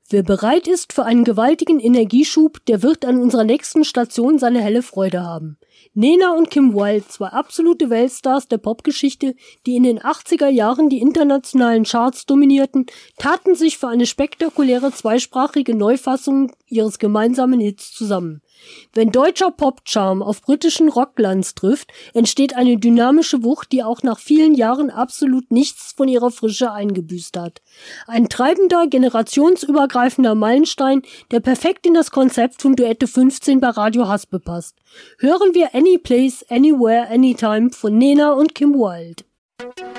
Wer bereit ist für einen gewaltigen Energieschub, der wird an unserer nächsten Station seine helle Freude haben. Nena und Kim Wilde, zwei absolute Weltstars der Popgeschichte, die in den 80er Jahren die internationalen Charts dominierten, taten sich für eine spektakuläre zweisprachige Neufassung ihres gemeinsamen Hits zusammen. Wenn deutscher Pop-Charme auf britischen Rockglanz trifft, entsteht eine dynamische Wucht, die auch nach vielen Jahren absolut nichts von ihrer Frische eingebüßt hat. Ein treibender, generationsübergreifender Meilenstein, der perfekt in das Konzept von Duette 15 bei Radio Haspe passt. Hören wir Any Place, Anywhere, Anytime von Nena und Kim Wilde.